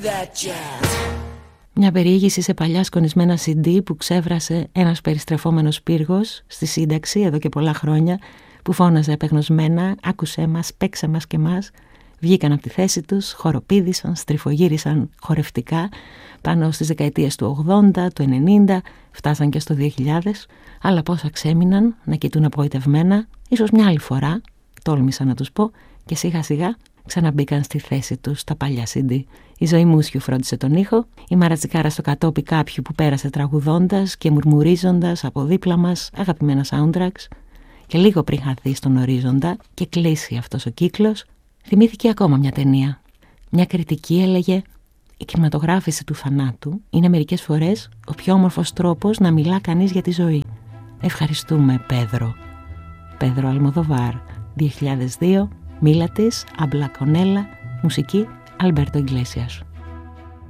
Μια περιήγηση σε παλιά σκονισμένα CD που ξέβρασε ένας περιστρεφόμενος πύργος στη σύνταξη εδώ και πολλά χρόνια, που φώναζε απεγνωσμένα «Άκουσέ μας, παίξε μας και μας». Βγήκαν από τη θέση τους, χοροπήδησαν, στριφογύρισαν χορευτικά πάνω στις δεκαετίες του 80, του 90, φτάσαν και στο 2000, αλλά πόσα ξέμειναν να κοιτούν απογοητευμένα, ίσως μια άλλη φορά, τόλμησα να τους πω, και σιγά σιγά ξαναμπήκαν στη θέση τους τα παλιά CD. Η Ζωή Μούσιου φρόντισε τον ήχο, η Μαρατζικάρα στο κατόπι κάποιου που πέρασε τραγουδώντας και μουρμουρίζοντας από δίπλα μας αγαπημένα soundtracks, και λίγο πριν χαθεί στον ορίζοντα και κλείσει αυτός ο κύκλος, θυμήθηκε ακόμα μια ταινία. Μια κριτική έλεγε: «Η κινηματογράφηση του θανάτου είναι μερικές φορές ο πιο όμορφος τρόπος να μιλά κανείς για τη ζωή». Ευχαριστούμε, Πέδρο. Πέδρο Αλμοδοβάρ, 2002, μίλα της, Αμπλα Κονέλα, μουσική Αλμπέρτο Ιγκλέσιας.